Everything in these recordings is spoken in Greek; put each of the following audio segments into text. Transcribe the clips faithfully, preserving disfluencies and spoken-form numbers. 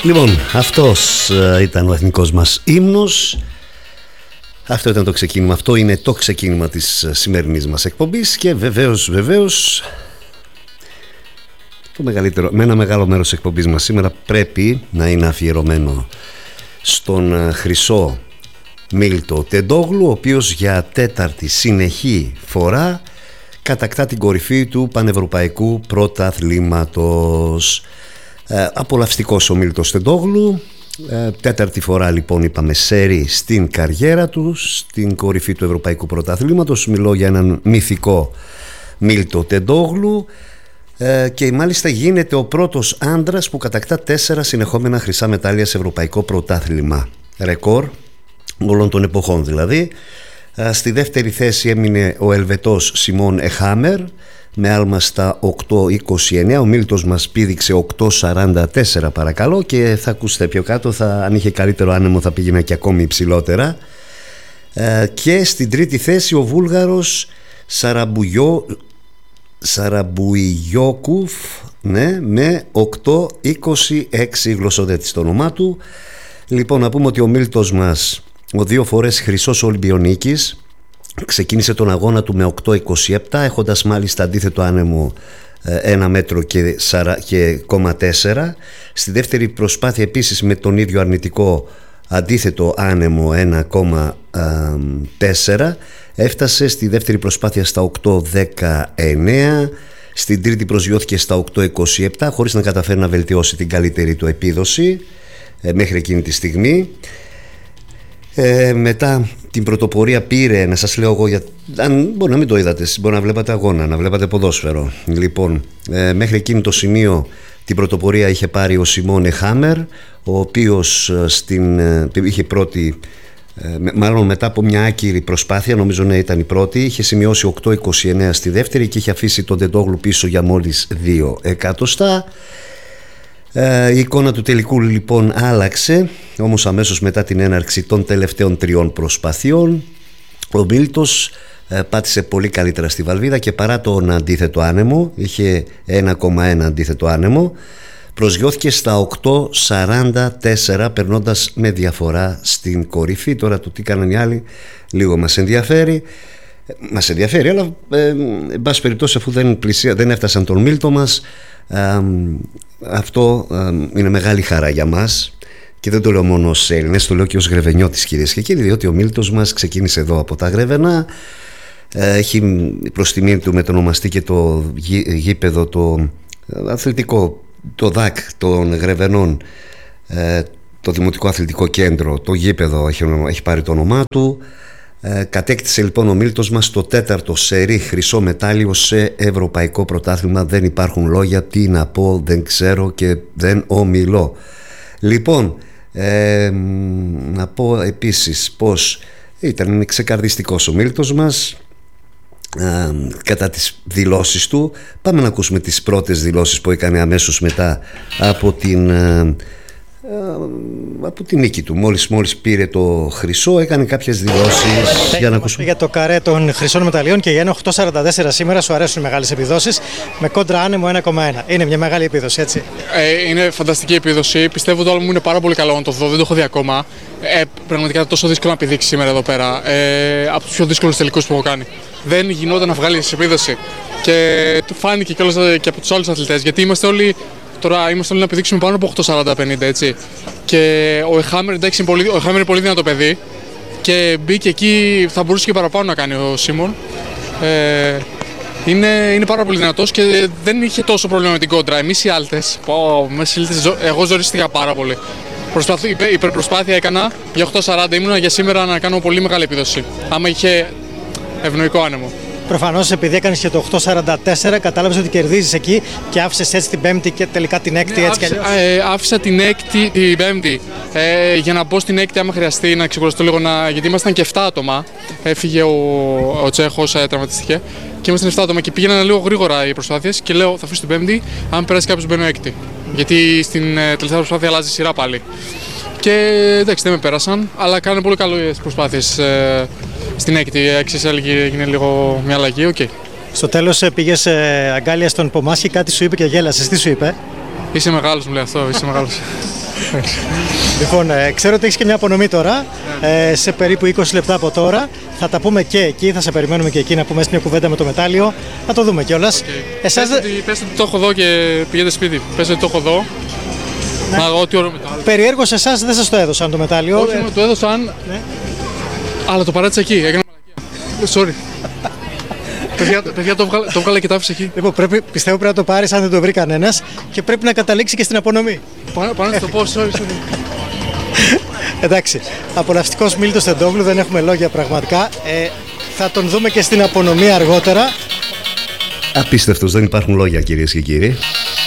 Λοιπόν, αυτός ήταν ο εθνικός μας ύμνος. Αυτό ήταν το ξεκίνημα. Αυτό είναι το ξεκίνημα της σημερινής μας εκπομπής. Και βεβαίως, βεβαίως το μεγαλύτερο, με ένα μεγάλο μέρος της εκπομπής μας σήμερα πρέπει να είναι αφιερωμένο στον χρυσό Μίλτο Τεντόγλου, ο οποίος για τέταρτη συνεχή φορά κατακτά την κορυφή του πανευρωπαϊκού πρωταθλήματος. Ε, απολαυστικός ο Μίλτος Τεντόγλου, ε, τέταρτη φορά λοιπόν είπαμε σερί στην καριέρα του στην κορυφή του ευρωπαϊκού πρωταθλήματος. Μιλώ για έναν μυθικό Μίλτο Τεντόγλου, ε, και μάλιστα γίνεται ο πρώτος άντρας που κατακτά τέσσερα συνεχόμενα χρυσά μετάλλια σε ευρωπαϊκό πρωτάθλημα, ρεκόρ όλων των εποχών δηλαδή. ε, στη δεύτερη θέση έμεινε ο Ελβετός Σιμών Εχάμερ με άλμα στα οκτώ είκοσι εννέα. Ο Μίλτος μας πήδηξε οκτώ σαράντα τέσσερα παρακαλώ, και θα ακούσετε πιο κάτω, θα, αν είχε καλύτερο άνεμο θα πήγαινα και ακόμη υψηλότερα. ε, και στην τρίτη θέση ο Βούλγαρος Σαραμπουγιό, Σαραμπουιγιόκουφ, ναι, με οκτώ είκοσι έξι, γλωσσοδέτη στο όνομά του. Λοιπόν, να πούμε ότι ο Μίλτος μας, ο δύο φορές χρυσός Ολυμπιονίκης, ξεκίνησε τον αγώνα του με οκτώ είκοσι επτά, έχοντας μάλιστα αντίθετο άνεμο ένα μέτρο και κόμμα τέσσερα. Στη δεύτερη προσπάθεια επίσης με τον ίδιο αρνητικό αντίθετο άνεμο ένα κόμμα τέσσερα. Έφτασε στη δεύτερη προσπάθεια στα οκτώ δεκαεννέα. Στην τρίτη προσγειώθηκε στα οκτώ είκοσι επτά, χωρίς να καταφέρει να βελτιώσει την καλύτερη του επίδοση μέχρι εκείνη τη στιγμή. Ε, μετά την πρωτοπορία πήρε, να σας λέω εγώ, για, αν μπορεί να μην το είδατε, μπορεί να βλέπατε αγώνα, να βλέπατε ποδόσφαιρο. Λοιπόν, ε, μέχρι εκείνο το σημείο την πρωτοπορία είχε πάρει ο Σιμών Χάμερ, ο οποίος στην, ε, είχε πρώτη, ε, μάλλον μετά από μια άκυρη προσπάθεια, νομίζω να ήταν η πρώτη, είχε σημειώσει οκτώ είκοσι εννέα στη δεύτερη και είχε αφήσει τον Τεντόγλου πίσω για μόλις δύο εκατοστά. Ε, η εικόνα του τελικού λοιπόν άλλαξε, όμως αμέσως μετά την έναρξη των τελευταίων τριών προσπαθειών ο Μίλτος ε, πάτησε πολύ καλύτερα στη βαλβίδα και παρά τον αντίθετο άνεμο, είχε ένα κόμμα ένα αντίθετο άνεμο, προσγειώθηκε στα οκτώ σαράντα τέσσερα, περνώντας με διαφορά στην κορυφή. Τώρα το τι κάνανε οι άλλοι λίγο μας ενδιαφέρει. Μας ενδιαφέρει, αλλά ε, εν πάση περιπτώσει, αφού δεν, πλησία, δεν έφτασαν τον Μίλτο μας, ε, αυτό ε, είναι μεγάλη χαρά για μας, και δεν το λέω μόνο ως Έλληνες, το λέω και ως Γρεβενιώτης, κυρίες και κύριοι, διότι ο Μίλτος μας ξεκίνησε εδώ από τα Γρεβενά, ε, έχει προς τιμή του μετονομαστεί και το γή, γήπεδο το αθλητικό, το ΔΑΚ των Γρεβενών, ε, το Δημοτικό Αθλητικό Κέντρο, το γήπεδο έχει, έχει πάρει το όνομά του. Ε, κατέκτησε λοιπόν ο Μίλτος μας το τέταρτο σερί χρυσό μετάλλιο σε ευρωπαϊκό πρωτάθλημα. Δεν υπάρχουν λόγια, τι να πω, δεν ξέρω και δεν ομιλώ. Λοιπόν, ε, να πω επίσης πως ήταν ξεκαρδιστικός ο Μίλτος μας ε, κατά τις δηλώσεις του. Πάμε να ακούσουμε τις πρώτες δηλώσεις που έκανε αμέσως μετά από την... Ε, από την νίκη του. Μόλις, μόλις πήρε το χρυσό, έκανε κάποιες δηλώσεις. Για να ακούσουμε. Για το καρέ των χρυσών μεταλλίων και για ένα οκτώ σαράντα τέσσερα σήμερα σου αρέσουν μεγάλες επιδόσεις με κόντρα άνεμο ένα κόμμα ένα. Είναι μια μεγάλη επίδοση, έτσι. Ε, είναι φανταστική επίδοση. Πιστεύω το άλλο μου είναι πάρα πολύ καλό να το δω. Δεν το έχω δει ακόμα. Ε, πραγματικά τόσο δύσκολο να πηδήξει σήμερα εδώ πέρα. Ε, από τους πιο δύσκολους τελικούς που έχω κάνει. Δεν γινόταν να βγάλει επίδοση. Και φάνηκε κιόλας και από τους άλλους αθλητές. Γιατί είμαστε όλοι. Τώρα είμαστε όλοι να πηδήξουμε πάνω από οκτώ σαράντα πενήντα, έτσι. Και ο Εχάμερ, εντάξει, είναι πολύ, ο Εχάμερ είναι πολύ δυνατό παιδί και μπήκε εκεί, θα μπορούσε και παραπάνω να κάνει ο Σίμων. Ε, είναι, είναι πάρα πολύ δυνατός και δεν είχε τόσο πρόβλημα με την κόντρα. Εμείς οι άλτες, εγώ ζορίστηκα πάρα πολύ. Προσπαθ, υπερπροσπάθεια έκανα για οκτώ σαράντα, ήμουνα για σήμερα να κάνω πολύ μεγάλη επίδοση, άμα είχε ευνοϊκό άνεμο. Προφανώς, επειδή έκανες και το οκτώ σαράντα τέσσερα, κατάλαβες ότι κερδίζεις εκεί και άφησες έτσι την πέμπτη και τελικά την έκτη, ναι, έτσι κι αλλιώς. Ε, άφησα την έκτη, την πέμπτη, ε, για να μπω στην έκτη άμα χρειαστεί να ξεκουραστώ λίγο, να... γιατί ήμασταν και επτά άτομα. Έφυγε ο, ο Τσέχος, ε, τραυματίστηκε και ήμασταν επτά άτομα και πήγαιναν λίγο γρήγορα οι προσπάθειες και λέω θα αφήσω την πέμπτη, αν περάσει κάποιος μπαίνω έκτη. Γιατί στην ε, τελευταία προσπάθεια αλλάζει σειρά πάλι. Και εντάξει, δεν με πέρασαν, αλλά κάνανε πολύ καλές προσπάθειες ε, στην έκτη. Έξις έγινε λίγο μια αλλαγή, οκ. Okay. Στο τέλος πήγες ε, αγκάλια στον Πομάσχη, κάτι σου είπε και γέλασες. Τι σου είπε? Είσαι μεγάλος, μου λέει αυτό, είσαι μεγάλος. Λοιπόν, ε, ξέρω ότι έχεις και μια απονομή τώρα, ε, σε περίπου είκοσι λεπτά από τώρα. Θα τα πούμε και εκεί, θα σε περιμένουμε και εκεί να πούμε μια κουβέντα με το μετάλλιο. Θα το δούμε κιόλας. Okay. Εσάς... Πες ότι, πες ότι το έχω δω και πηγαίνετε σπίτι. Πες ότι το έχω δω. Ναι. Να δω ό,τι ωραίο μετάλλιο. Περιέργως εσάς δεν σας το έδωσαν το μετάλλιο. Όχι, μου το έδωσαν, ναι. Αλλά το παράτησα εκεί. Έκανα μαλακία. Sorry. παιδιά, παιδιά το, βγάλε, το βγάλε και το άφησε εκεί. Λοιπόν, πρέπει, πιστεύω πρέπει να το πάρεις αν δεν το βρει κανένας και πρέπει να καταλήξει και στην απονομή. Πάνω, πάνω να το πω, sorry, sorry. Εντάξει, απολαυστικός Μίλτος Τεντόγλου, δεν έχουμε λόγια πραγματικά. Ε, θα τον δούμε και στην απονομή αργότερα. Απίστευτος, δεν υπάρχουν λόγια κυρίες και κύριοι.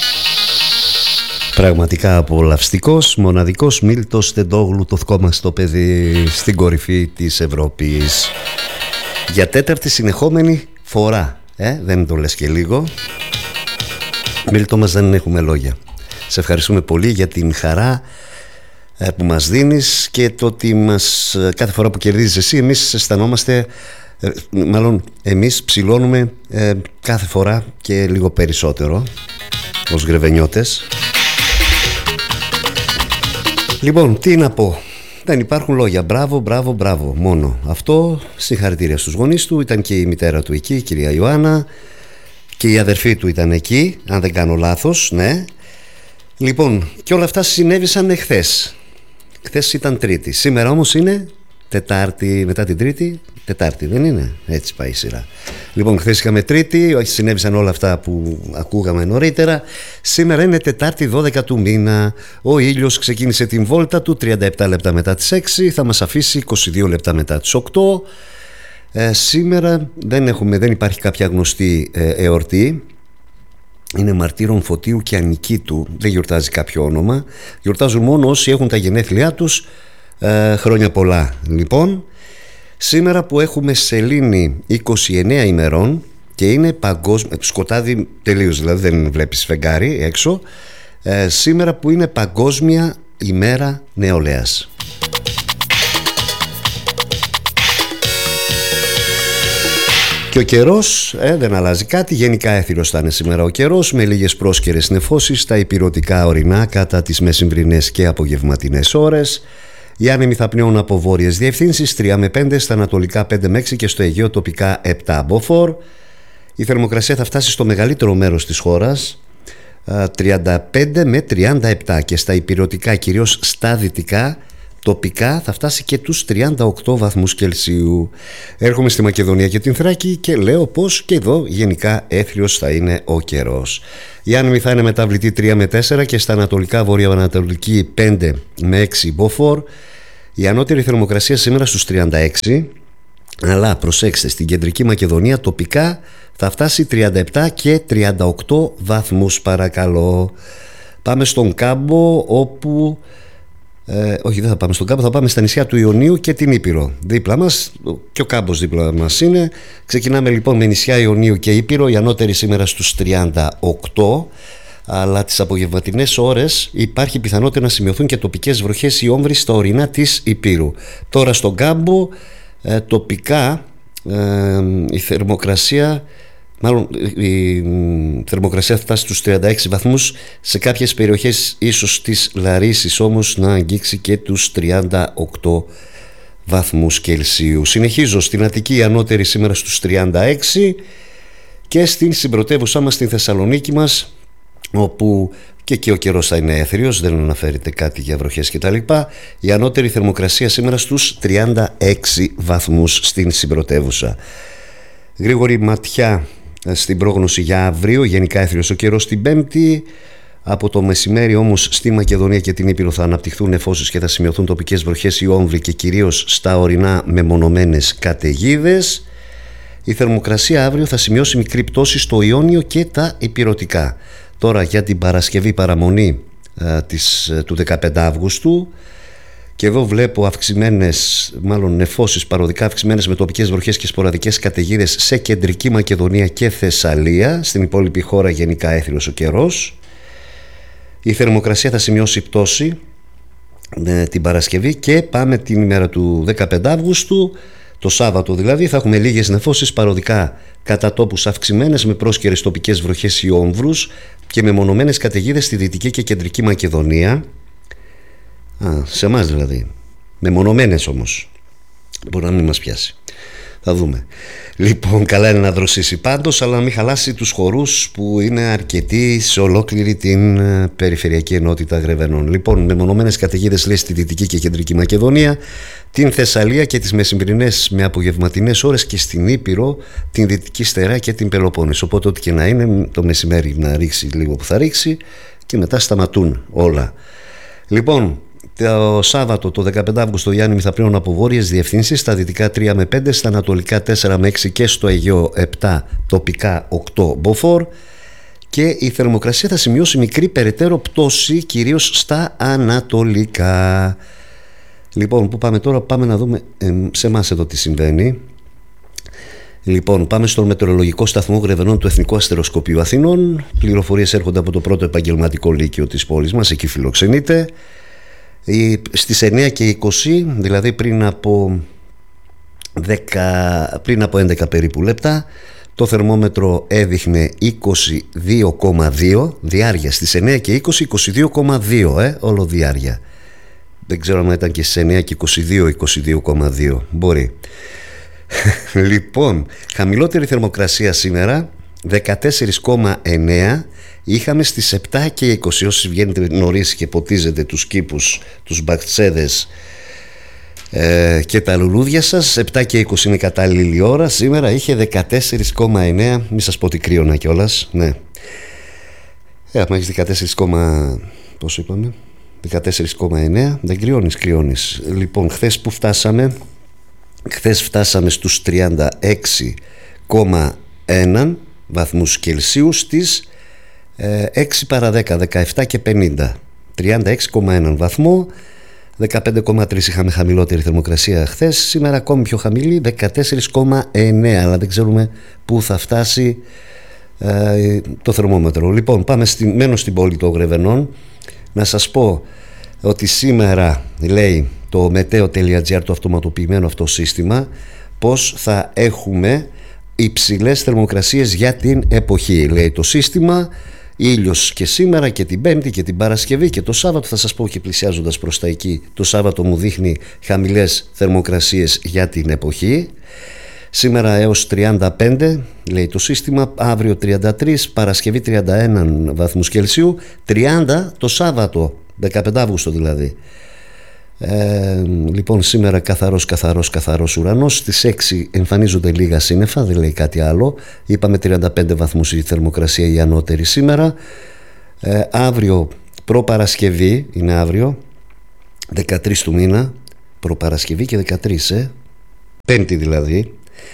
Πραγματικά απολαυστικός, μοναδικός Μίλτος Τεντόγλου, το θκόμα στο παιδί στην κορυφή της Ευρώπης. Για τέταρτη συνεχόμενη φορά, ε, δεν το λες και λίγο. Μίλτο μας, δεν έχουμε λόγια. Σε ευχαριστούμε πολύ για την χαρά που μας δίνεις και το ότι μας, κάθε φορά που κερδίζεις εσύ, εμείς αισθανόμαστε, μάλλον εμείς ψηλώνουμε ε, κάθε φορά και λίγο περισσότερο ως γκρεβενιώτες. Λοιπόν, τι να πω, δεν υπάρχουν λόγια. Μπράβο, μπράβο, μπράβο, μόνο αυτό. Συγχαρητήρια στους γονείς του. Ήταν και η μητέρα του εκεί, η κυρία Ιωάννα, και η αδερφή του ήταν εκεί, αν δεν κάνω λάθος, ναι. Λοιπόν, και όλα αυτά συνέβησαν εχθές. Χθες ήταν Τρίτη. Σήμερα όμως είναι Τετάρτη. Μετά την Τρίτη, Τετάρτη δεν είναι? Έτσι πάει η σειρά. Λοιπόν, χθες είχαμε Τρίτη, συνέβησαν όλα αυτά που ακούγαμε νωρίτερα. Σήμερα είναι Τετάρτη, δώδεκα του μήνα. Ο ήλιος ξεκίνησε την βόλτα του τριάντα επτά λεπτά μετά τις έξι. Θα μας αφήσει είκοσι δύο λεπτά μετά τις οκτώ. ε, Σήμερα δεν, έχουμε, δεν υπάρχει κάποια γνωστή ε, εορτή. Είναι μαρτύρων Φωτίου και Ανικήτου. Δεν γιορτάζει κάποιο όνομα. Γιορτάζουν μόνο όσοι έχουν τα γενέθλιά τους. ε, Χρόνια πολλά. Λοιπόν, σήμερα που έχουμε σελήνη είκοσι εννέα ημερών και είναι παγκόσμιο, σκοτάδι τελείως, δηλαδή δεν βλέπεις φεγγάρι έξω. ε, Σήμερα που είναι Παγκόσμια ημέρα νεολαίας. Και ο καιρός ε, δεν αλλάζει κάτι. Γενικά έθυρος θα είναι σήμερα ο καιρός, με λίγες πρόσκαιρες νεφώσεις στα ηπειρωτικά ορεινά κατά τις μεσημβρινές και απογευματινές ώρες. Οι άνεμοι θα πνέουν από βόρειες διευθύνσεις τρία με πέντε, στα ανατολικά πέντε με έξι και στο Αιγαίο τοπικά επτά μποφόρ. Η θερμοκρασία θα φτάσει στο μεγαλύτερο μέρος της χώρας, τριάντα πέντε με τριάντα επτά, και στα ηπειρωτικά, κυρίως στα δυτικά, τοπικά θα φτάσει και τους τριάντα οκτώ βαθμούς Κελσίου. Έρχομαι στη Μακεδονία και την Θράκη και λέω πως και εδώ γενικά έθριος θα είναι ο καιρός. Οι άνεμοι θα είναι μεταβλητοί τρία με τέσσερα και στα ανατολικά βορειοανατολική πέντε με έξι μποφόρ. Η ανώτερη θερμοκρασία σήμερα στους τριάντα έξι, αλλά προσέξτε, στην κεντρική Μακεδονία τοπικά θα φτάσει τριάντα επτά και τριάντα οκτώ βαθμούς παρακαλώ. Πάμε στον Κάμπο, όπου Ε, όχι, δεν θα πάμε στον Κάμπο, θα πάμε στα νησιά του Ιωνίου και την Ήπειρο. Δίπλα μας, και ο Κάμπος δίπλα μας είναι. Ξεκινάμε λοιπόν με νησιά Ιωνίου και Ήπειρο. Η ανώτερη σήμερα στους τριάντα οκτώ, αλλά τις απογευματινές ώρες υπάρχει πιθανότητα να σημειωθούν και τοπικές βροχές ή όμβροι στα ορεινά της Ήπειρου. Τώρα στον Κάμπο ε, τοπικά ε, η θερμοκρασία Μάλλον η θερμοκρασία θα φτάσει στους τριάντα έξι βαθμούς, σε κάποιες περιοχές ίσως της Λαρίσης όμως να αγγίξει και τους τριάντα οκτώ βαθμούς Κελσίου. Συνεχίζω στην Αττική, η ανώτερη σήμερα στους τριάντα έξι, και στην συμπρωτεύουσά μας, στην Θεσσαλονίκη μας, όπου και εκεί ο καιρός θα είναι έθριος, δεν αναφέρεται κάτι για βροχές κτλ. Η ανώτερη θερμοκρασία σήμερα στους τριάντα έξι βαθμούς στην συμπρωτεύουσα. Γρήγορη ματιά στην πρόγνωση για αύριο. Γενικά έθριος ο καιρός την Πέμπτη. Από το μεσημέρι όμως στη Μακεδονία και την Ήπειρο θα αναπτυχθούν νεφώσεις και θα σημειωθούν τοπικές βροχές ή όμβροι και κυρίως στα ορεινά μεμονωμένες καταιγίδες. Η θερμοκρασία αύριο θα σημειώσει μικρή πτώση στο Ιόνιο και τα Ηπειρωτικά. Τώρα για την Παρασκευή, παραμονή α, της, του δεκαπέντε Αυγούστου. Και εδώ βλέπω αυξημένες, μάλλον νεφώσεις παροδικά αυξημένες με τοπικές βροχές και σποραδικές καταιγίδες σε κεντρική Μακεδονία και Θεσσαλία. Στην υπόλοιπη χώρα γενικά έθριος ο καιρός. Η θερμοκρασία θα σημειώσει πτώση ε, την Παρασκευή, και πάμε την ημέρα του δεκαπέντε Αυγούστου, το Σάββατο δηλαδή, θα έχουμε λίγες νεφώσεις παροδικά κατά τόπους αυξημένες με πρόσκαιρες τοπικές βροχές ή όμβρους και με μονομένες καταιγίδες στη δυτική και κεντρική Μακεδονία. Α, σε εμάς δηλαδή. Μεμονωμένες όμως. Μπορεί να μην μας πιάσει. Θα δούμε. Λοιπόν, καλά είναι να δροσίσει πάντως, αλλά να μην χαλάσει τους χορούς που είναι αρκετοί σε ολόκληρη την περιφερειακή ενότητα Γρεβενών. Λοιπόν, μεμονωμένες καταιγίδες λέει στη Δυτική και Κεντρική Μακεδονία, την Θεσσαλία και τις μεσημβρινές με απογευματινές ώρες και στην Ήπειρο, την Δυτική Στερά και την Πελοπόννησο. Οπότε, ό,τι και να είναι, το μεσημέρι να ρίξει λίγο που θα ρίξει και μετά σταματούν όλα. Λοιπόν, το Σάββατο, το δεκαπέντε Αυγούστου, Γιάννη Μηθαπρίων από βόρειες διευθύνσεις, στα δυτικά τρία με πέντε, στα ανατολικά τέσσερα με έξι και στο Αιγαίο επτά, τοπικά οκτώ μποφόρ. Και η θερμοκρασία θα σημειώσει μικρή περαιτέρω πτώση, κυρίως στα ανατολικά. Λοιπόν, πού πάμε τώρα? Πάμε να δούμε ε, σε εμάς εδώ τι συμβαίνει. Λοιπόν, πάμε στον μετεωρολογικό σταθμό Γρεβενών του Εθνικού Αστεροσκοπείου Αθηνών. Πληροφορίες έρχονται από το πρώτο επαγγελματικό λύκειο της πόλης μας, εκεί φιλοξενείται. Στις εννιά και είκοσι, δηλαδή πριν από, δέκα, πριν από έντεκα περίπου λεπτά, το θερμόμετρο έδειχνε είκοσι δύο κόμμα δύο, διάρκεια στις εννιά και είκοσι, είκοσι δύο κόμμα δύο, ε, όλο διάρκεια. Δεν ξέρω αν ήταν και στις εννιά και είκοσι δύο, είκοσι δύο κόμμα δύο, μπορεί. Λοιπόν, χαμηλότερη θερμοκρασία σήμερα, δεκατέσσερα κόμμα εννέα. Είχαμε στις επτά και είκοσι, όσοι βγαίνετε νωρίς και ποτίζετε τους κήπους, τους μπακτσέδες ε, και τα λουλούδια σας, επτά και είκοσι είναι κατάλληλη ώρα. Σήμερα είχε δεκατέσσερα κόμμα εννέα, μη σας πω ότι κρύωνα κιόλας, ναι. Ε, άμα έχεις δεκατέσσερα, πόσο είπαμε, δεκατέσσερα κόμμα εννέα, δεν κρυώνεις, κρυώνεις. Λοιπόν, χθες που φτάσαμε, χθες φτάσαμε στους τριάντα έξι κόμμα ένα βαθμούς Κελσίου στις έξι παρά δέκα, δεκαεπτά και πενήντα, τριάντα έξι κόμμα ένα βαθμό. Δεκαπέντε κόμμα τρία είχαμε χαμηλότερη θερμοκρασία χθες, σήμερα ακόμη πιο χαμηλή, δεκατέσσερα κόμμα εννέα, αλλά δεν ξέρουμε πού θα φτάσει ε, το θερμόμετρο. Λοιπόν, πάμε στη, μένω στην πόλη των Γρεβενών. Να σας πω ότι σήμερα λέει το meteo.gr, το αυτοματοποιημένο αυτό σύστημα, πως θα έχουμε υψηλές θερμοκρασίες για την εποχή. Λέει το σύστημα, ήλιος και σήμερα και την Πέμπτη και την Παρασκευή και το Σάββατο. Θα σας πω και πλησιάζοντας προς τα εκεί, το Σάββατο μου δείχνει χαμηλές θερμοκρασίες για την εποχή. Σήμερα έως τριάντα πέντε λέει το σύστημα, αύριο τριάντα τρία, Παρασκευή τριάντα ένα βαθμούς Κελσίου, τριάντα το Σάββατο, δεκαπέντε Αυγούστου δηλαδή. Ε, λοιπόν, σήμερα καθαρός, καθαρός, καθαρός ουρανός. Στις έξι εμφανίζονται λίγα σύννεφα, δεν λέει κάτι άλλο. Είπαμε τριάντα πέντε βαθμούς η θερμοκρασία η ανώτερη σήμερα. ε, Αύριο προπαρασκευή, είναι αύριο δεκατρείς του μήνα, προπαρασκευή και δεκατρείς, ε, Πέμπτη δηλαδή.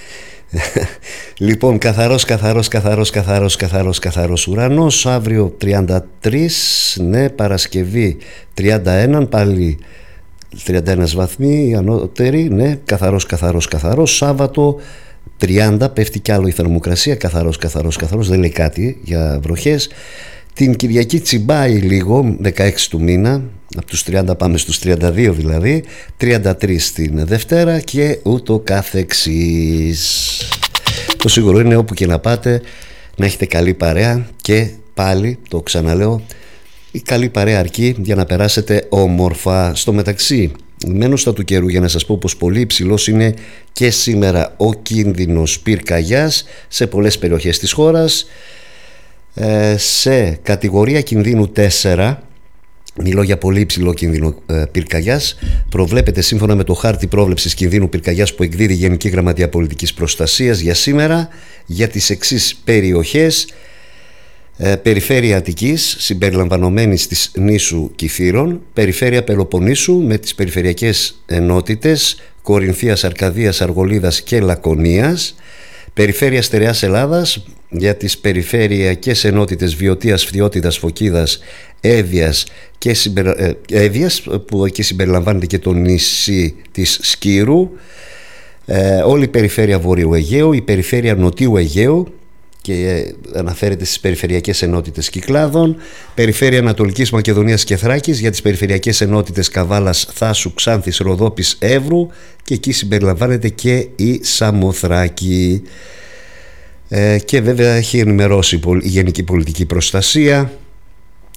Λοιπόν, καθαρός, καθαρός, καθαρός, καθαρός, καθαρός, καθαρός ουρανός. Αύριο τριάντα τρία, ναι, Παρασκευή τριάντα ένα, πάλι τριάντα ένα βαθμοί, η ανώτερη, ναι, καθαρός, καθαρός, καθαρός. Σάββατο τριάντα, πέφτει κι άλλο η θερμοκρασία, καθαρός, καθαρός, καθαρός, δεν λέει κάτι για βροχές. Την Κυριακή τσιμπάει λίγο, δεκαέξι του μήνα, από τους τριάντα πάμε στους τριάντα δύο δηλαδή, τριάντα τρία την Δευτέρα και ούτω καθεξής. Το σίγουρο είναι όπου και να πάτε να έχετε καλή παρέα και πάλι το ξαναλέω, η καλή παρέα αρκεί για να περάσετε όμορφα. Στο μεταξύ, μένω στα του καιρού για να σας πω πως πολύ υψηλός είναι και σήμερα ο κίνδυνος πυρκαγιάς σε πολλές περιοχές της χώρας. Ε, σε κατηγορία κινδύνου τέσσερα, μιλώ για πολύ υψηλό κίνδυνο ε, πυρκαγιάς, προβλέπεται σύμφωνα με το χάρτη πρόβλεψης κινδύνου πυρκαγιάς που εκδίδει η Γενική Γραμματεία Πολιτικής Προστασίας για σήμερα για τις εξής περιοχές. Ε, περιφέρεια Αττικής συμπεριλαμβανομένης της νήσου Κηφείρων, περιφέρεια Πελοποννήσου με τις περιφερειακές ενότητες Κορινθίας, Αρκαδίας, Αργολίδας και Λακωνίας, περιφέρεια Στερεάς Ελλάδας για τις περιφερειακές ενότητες Βιωτίας, Φθιώτιδας, Φωκίδας, Εύβοιας και συμπερα... ε, Εύβοιας, που εκεί συμπεριλαμβάνεται και το νησί της Σκύρου, ε, όλη η περιφέρεια Βορείου Αιγαίου, η περιφέρεια Νοτιού Αιγαίου και αναφέρεται στις περιφερειακές ενότητες Κυκλάδων, περιφέρεια Ανατολικής Μακεδονίας και Θράκης για τις περιφερειακές ενότητες Καβάλας, Θάσου, Ξάνθης, Ροδόπης, Εύρου και εκεί συμπεριλαμβάνεται και η Σαμοθράκη. Ε, και βέβαια έχει ενημερώσει η Γενική Πολιτική Προστασία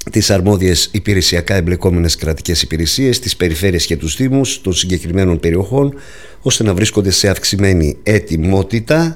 τις αρμόδιες υπηρεσιακά εμπλεκόμενες κρατικές υπηρεσίες, τις περιφέρειες και τους δήμους των συγκεκριμένων περιοχών, ώστε να βρίσκονται σε αυξημένη ετοιμότητα.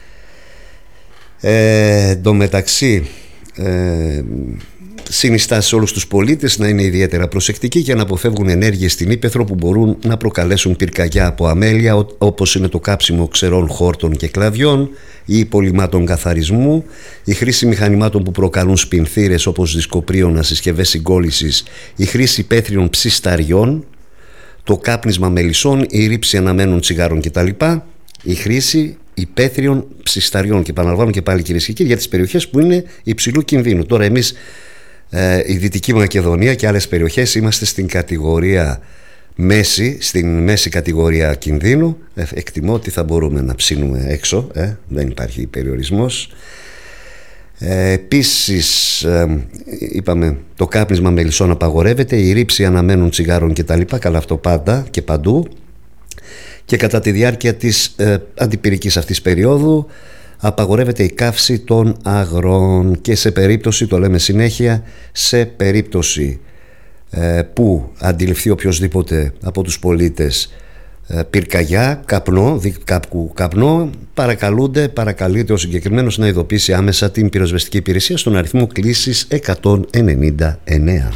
Ε, εν τω μεταξύ ε, συνιστά σε όλους τους πολίτες να είναι ιδιαίτερα προσεκτικοί για να αποφεύγουν ενέργειες στην ύπαιθρο που μπορούν να προκαλέσουν πυρκαγιά από αμέλεια, όπως είναι το κάψιμο ξερών χόρτων και κλαδιών ή υπολειμμάτων καθαρισμού, η χρήση μηχανημάτων που προκαλούν σπινθήρες όπως δισκοπρίωνα, συσκευές συγκόλλησης, η χρήση υπαίθριων ψισταριών, το κάπνισμα μελισσών, η ρήψη αναμένων τσιγάρων κτλ. Η χρήση υπαίθριων ψισταριών, και επαναλαμβάνω και πάλι κυρίες και κύριοι, για τις περιοχές που είναι υψηλού κινδύνου. Τώρα εμείς ε, η Δυτική Μακεδονία και άλλες περιοχές είμαστε στην κατηγορία μέση, στην μέση κατηγορία κινδύνου. ε, εκτιμώ ότι θα μπορούμε να ψήνουμε έξω, ε, δεν υπάρχει περιορισμός. Ε, επίσης ε, είπαμε, το κάπνισμα μελισσών απαγορεύεται, η ρήψη αναμένων τσιγάρων κτλ. Καλά, αυτό πάντα και παντού. Και κατά τη διάρκεια της ε, αντιπυρικής αυτής περίοδου απαγορεύεται η καύση των αγρών, και σε περίπτωση, το λέμε συνέχεια, σε περίπτωση ε, που αντιληφθεί οποιοσδήποτε από τους πολίτες ε, πυρκαγιά, καπνό, δι, κάπου καπνό, παρακαλούνται, παρακαλείται ο συγκεκριμένος να ειδοποιήσει άμεσα την πυροσβεστική υπηρεσία στον αριθμό κλήσης εκατόν ενενήντα εννέα.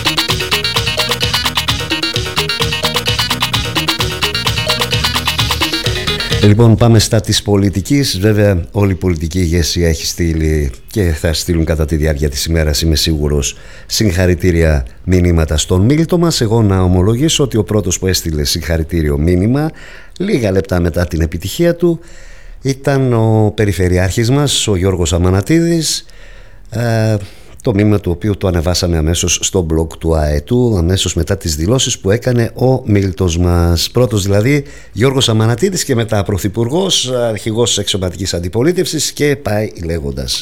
Λοιπόν, πάμε στα της πολιτικής. Βέβαια, όλη η πολιτική ηγεσία έχει στείλει και θα στείλουν κατά τη διάρκεια της ημέρας, είμαι σίγουρος, συγχαρητήρια μηνύματα στον Μίλτο μας. Εγώ να ομολογήσω ότι ο πρώτος που έστειλε συγχαρητήριο μήνυμα λίγα λεπτά μετά την επιτυχία του ήταν ο περιφερειάρχης μας, ο Γιώργος Αμανατίδης. ε, Το μήνυμα του οποίου το ανεβάσαμε αμέσως στο blog του ΑΕΤΟΥ, αμέσως μετά τις δηλώσεις που έκανε ο Μίλτος μας. Πρώτος δηλαδή Γιώργος Αμανατίδης και μετά πρωθυπουργός, αρχηγός της εξωματικής αντιπολίτευσης, και πάει λέγοντας.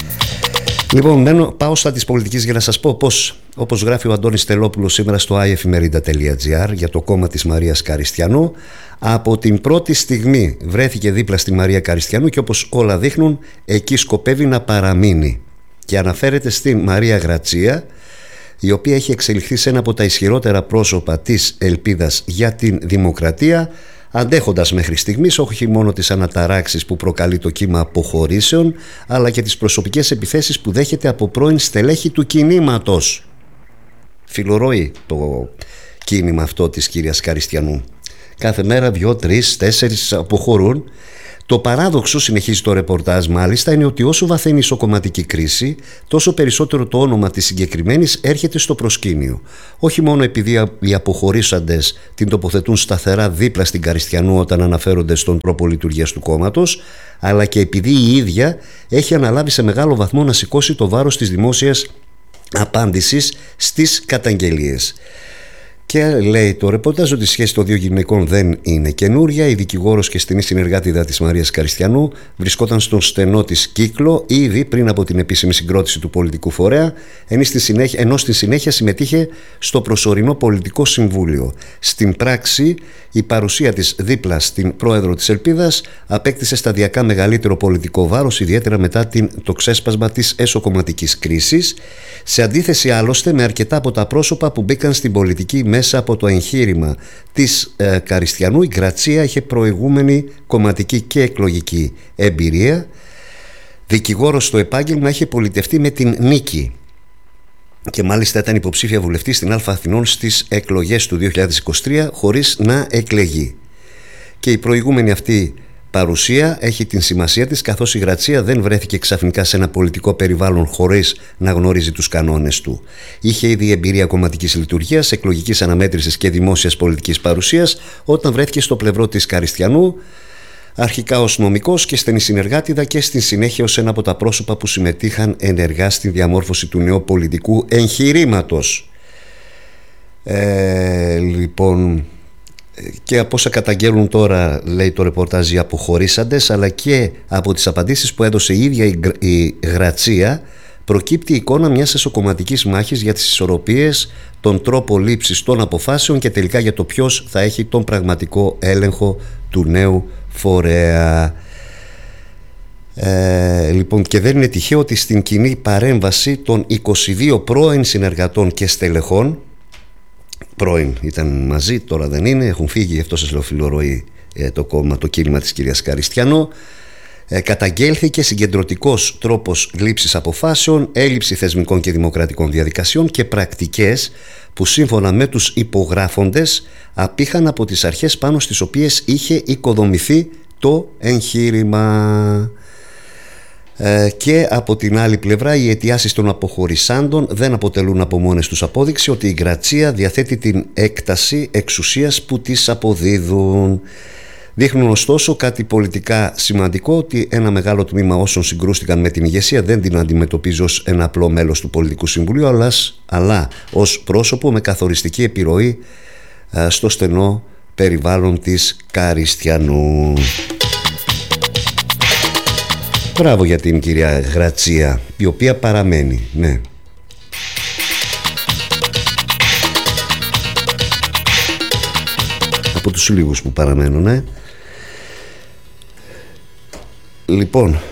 Λοιπόν, μένω, πάω στα της πολιτικής για να σας πω πως, όπως γράφει ο Αντώνης Τελόπουλος σήμερα στο άι εφημερίδα τελεία τζι άρ για το κόμμα της Μαρίας Καριστιανού, από την πρώτη στιγμή βρέθηκε δίπλα στη Μαρία Καριστιανού και όπως όλα δείχνουν εκεί σκοπεύει να παραμείνει. Και αναφέρεται στην Μαρία Γρατσία, η οποία έχει εξελιχθεί σε ένα από τα ισχυρότερα πρόσωπα της ελπίδας για την δημοκρατία, αντέχοντας μέχρι στιγμής όχι μόνο τις αναταράξεις που προκαλεί το κύμα αποχωρήσεων, αλλά και τις προσωπικές επιθέσεις που δέχεται από πρώην στελέχη του κινήματος. Φιλορροεί το κίνημα αυτό της κυρίας Καριστιανού. Κάθε μέρα δυο, τρεις, τέσσερις αποχωρούν. Το παράδοξο, συνεχίζει το ρεπορτάζ μάλιστα, είναι ότι όσο βαθαίνει η ισοκομματική κρίση, τόσο περισσότερο το όνομα της συγκεκριμένης έρχεται στο προσκήνιο. Όχι μόνο επειδή οι αποχωρήσαντες την τοποθετούν σταθερά δίπλα στην Καριστιανού όταν αναφέρονται στον τρόπο λειτουργίας του κόμματος, αλλά και επειδή η ίδια έχει αναλάβει σε μεγάλο βαθμό να σηκώσει το βάρος της δημόσιας απάντησης στις καταγγελίες. Και λέει το ρεπορτάζ ότι η σχέση των δύο γυναικών δεν είναι καινούρια. Η δικηγόρος και στενή συνεργάτηδα της Μαρίας Καριστιανού βρισκόταν στον στενό της κύκλο ήδη πριν από την επίσημη συγκρότηση του πολιτικού φορέα, ενώ στη συνέχεια συμμετείχε στο προσωρινό πολιτικό συμβούλιο. Στην πράξη, η παρουσία της δίπλα στην πρόεδρο της Ελπίδας απέκτησε σταδιακά μεγαλύτερο πολιτικό βάρος, ιδιαίτερα μετά την, το ξέσπασμα της εσωκομματικής κρίσης, σε αντίθεση άλλωστε με αρκετά από τα πρόσωπα που μπήκαν στην πολιτική μέσα από το εγχείρημα της ε, Καριστιανού. Η Γρατσία είχε προηγούμενη κομματική και εκλογική εμπειρία. Δικηγόρος στο επάγγελμα, είχε πολιτευτεί με την Νίκη και μάλιστα ήταν υποψήφια βουλευτή στην Α Αθηνών στις εκλογές του δύο χιλιάδες είκοσι τρία χωρίς να εκλεγεί. Και η προηγούμενη αυτή παρουσία έχει την σημασία της, καθώς η Γρατσία δεν βρέθηκε ξαφνικά σε ένα πολιτικό περιβάλλον χωρίς να γνωρίζει τους κανόνες του. Είχε ήδη εμπειρία κομματικής λειτουργίας, εκλογικής αναμέτρησης και δημόσιας πολιτικής παρουσίας όταν βρέθηκε στο πλευρό της Καριστιανού, αρχικά ως νομικός και στενή συνεργάτηδα και στη συνέχεια ως ένα από τα πρόσωπα που συμμετείχαν ενεργά στη διαμόρφωση του νέου πολιτικού εγχειρήματος. Ε, λοιπόν... Και από όσα καταγγέλουν τώρα, λέει το ρεπορτάζ, οι αποχωρήσαντες, αλλά και από τις απαντήσεις που έδωσε η ίδια η Γρατσία, προκύπτει η εικόνα μιας εσωκομματικής μάχης για τις ισορροπίες, τον τρόπο λήψης των αποφάσεων και τελικά για το ποιος θα έχει τον πραγματικό έλεγχο του νέου φορέα. Ε, λοιπόν, και δεν είναι τυχαίο ότι στην κοινή παρέμβαση των είκοσι δύο πρώην συνεργατών και στελεχών, πρώην ήταν μαζί, τώρα δεν είναι, έχουν φύγει, αυτό σας λέω φιλορροή ε, το κόμμα, το κίνημα της κυρίας Καριστιανό, ε, καταγγέλθηκε συγκεντρωτικός τρόπος λήψης αποφάσεων, έλλειψη θεσμικών και δημοκρατικών διαδικασιών και πρακτικές που σύμφωνα με τους υπογράφοντες απήχαν από τις αρχές πάνω στις οποίες είχε οικοδομηθεί το εγχείρημα. Ε, και από την άλλη πλευρά οι αιτιάσεις των αποχωρισάντων δεν αποτελούν από μόνες τους απόδειξη ότι η Γκρατσία διαθέτει την έκταση εξουσίας που της αποδίδουν. Δείχνουν ωστόσο κάτι πολιτικά σημαντικό, ότι ένα μεγάλο τμήμα όσων συγκρούστηκαν με την ηγεσία δεν την αντιμετωπίζει ως ένα απλό μέλος του Πολιτικού Συμβουλίου, αλλά, αλλά ως πρόσωπο με καθοριστική επιρροή α, στο στενό περιβάλλον της Καριστιανού. Μπράβο για την κυρία Γκρατσία, η οποία παραμένει, ναι. Από τους λίγους που παραμένουν, ναι. Λοιπόν,